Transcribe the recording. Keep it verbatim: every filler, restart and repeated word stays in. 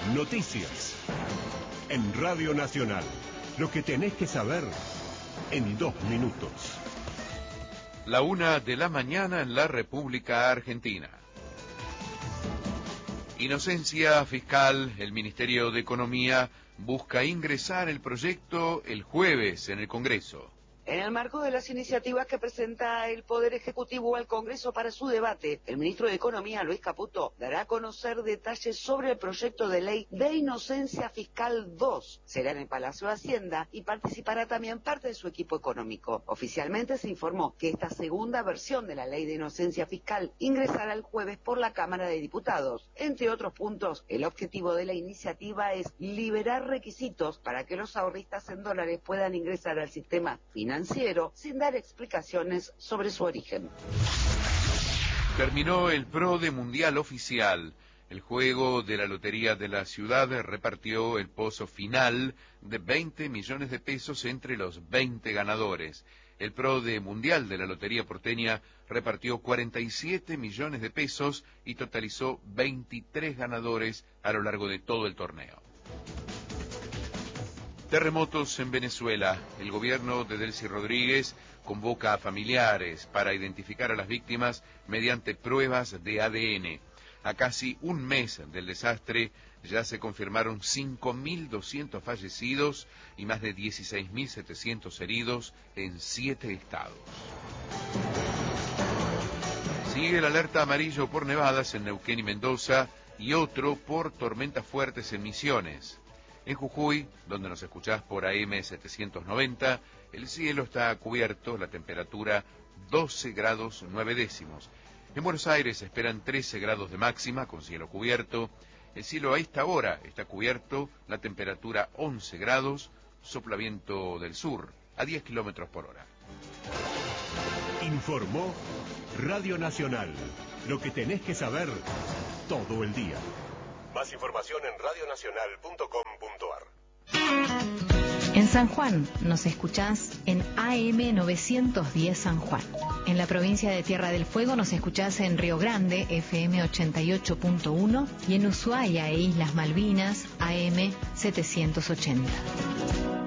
Noticias. En Radio Nacional. Lo que tenés que saber en dos minutos. La una de la mañana en la República Argentina. Inocencia fiscal. El Ministerio de Economía busca ingresar el proyecto el jueves en el Congreso. En el marco de las iniciativas que presenta el Poder Ejecutivo al Congreso para su debate, el ministro de Economía, Luis Caputo, dará a conocer detalles sobre el proyecto de ley de Inocencia Fiscal dos. Será en el Palacio de Hacienda y participará también parte de su equipo económico. Oficialmente se informó que esta segunda versión de la ley de Inocencia Fiscal ingresará el jueves por la Cámara de Diputados. Entre otros puntos, el objetivo de la iniciativa es liberar requisitos para que los ahorristas en dólares puedan ingresar al sistema financiero financiero sin dar explicaciones sobre su origen. Terminó el PRODE Mundial Oficial. El juego de la Lotería de la Ciudad repartió el pozo final de veinte millones de pesos entre los veinte ganadores. El PRODE Mundial de la Lotería Porteña repartió cuarenta y siete millones de pesos y totalizó veintitrés ganadores a lo largo de todo el torneo. Terremotos en Venezuela. El gobierno de Delcy Rodríguez convoca a familiares para identificar a las víctimas mediante pruebas de A D N. A casi un mes del desastre ya se confirmaron cinco mil doscientos fallecidos y más de dieciséis mil setecientos heridos en siete estados. Sigue el alerta amarillo por nevadas en Neuquén y Mendoza y otro por tormentas fuertes en Misiones. En Jujuy, donde nos escuchás por A M setecientos noventa, el cielo está cubierto, la temperatura doce grados nueve décimos. En Buenos Aires se esperan trece grados de máxima con cielo cubierto. El cielo a esta hora está cubierto, la temperatura once grados, sopla viento del sur a diez kilómetros por hora. Informó Radio Nacional. Lo que tenés que saber todo el día. Más información en radio nacional punto com punto a r. En San Juan nos escuchás en A M novecientos diez San Juan. En la provincia de Tierra del Fuego nos escuchás en Río Grande, F M ochenta y ocho punto uno, y en Ushuaia e Islas Malvinas, A M setecientos ochenta.